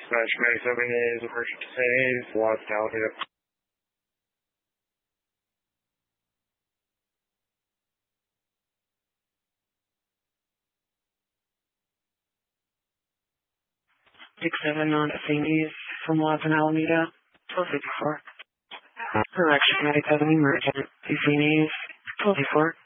Smash 97 is emergency, locked out here. 67 on Phoenix from Los Alameda, 1254. Correction, 97 emergent, Phoenix, 1254.